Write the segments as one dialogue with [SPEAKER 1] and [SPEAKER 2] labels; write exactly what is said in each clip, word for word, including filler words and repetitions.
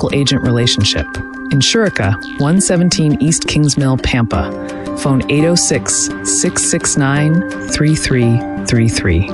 [SPEAKER 1] local agent relationship. Insurica, one seventeen East Kings Mill, Pampa. Phone eight oh six, six six nine, three three three three.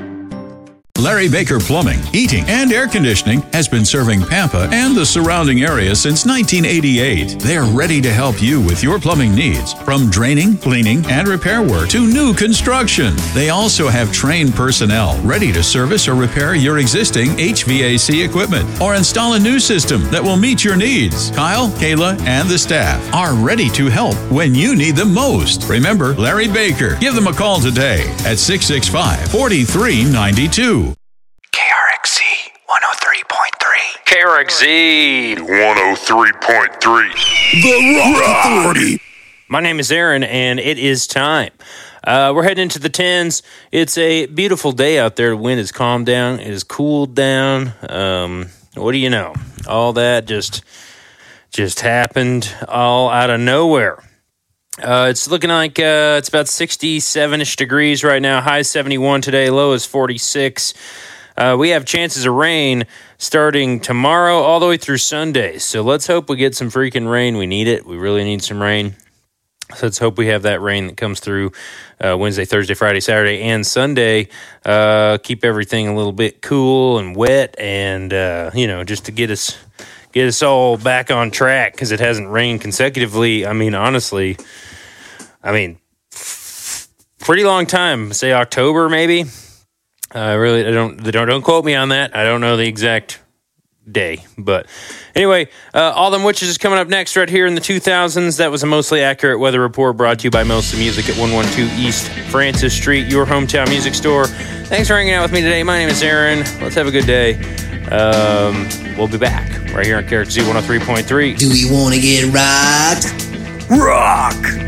[SPEAKER 2] Larry Baker Plumbing, Heating, and Air Conditioning has been serving Pampa and the surrounding area since nineteen eighty-eight. They're ready to help you with your plumbing needs, from draining, cleaning, and repair work to new construction. They also have trained personnel ready to service or repair your existing H V A C equipment or install a new system that will meet your needs. Kyle, Kayla, and the staff are ready to help when you need them most. Remember Larry Baker. Give them a call today at six six five, four three nine two.
[SPEAKER 3] K R X Z one oh three point three.
[SPEAKER 4] K R X Z
[SPEAKER 5] one oh three point three.
[SPEAKER 3] The Rock Authority.
[SPEAKER 4] My name is Aaron, and it is time. Uh, we're heading into the tens. It's a beautiful day out there. The wind has calmed down. It has cooled down. Um, what do you know? All that just just happened all out of nowhere. Uh, it's looking like uh, it's about sixty-seven-ish degrees right now. High seventy-one today. Low is forty-six. Uh, we have chances of rain starting tomorrow all the way through Sunday. So let's hope we get some freaking rain. We need it. We really need some rain. So let's hope we have that rain that comes through uh, Wednesday, Thursday, Friday, Saturday, and Sunday. Uh, keep everything a little bit cool and wet, and uh, you know, just to get us get us all back on track, because it hasn't rained consecutively. I mean, honestly, I mean, f- pretty long time. Say October, maybe. I uh, really I don't don't don't quote me on that. I don't know the exact day, but anyway, uh, All Them Witches is coming up next right here in the two thousands. That was a mostly accurate weather report brought to you by Mostly Music at one twelve East Francis Street, your hometown music store. Thanks for hanging out with me today. My name is Aaron. Let's have a good day. Um, we'll be back right here on K R X Z one oh three point three.
[SPEAKER 3] Do we want to get rocked? Rock!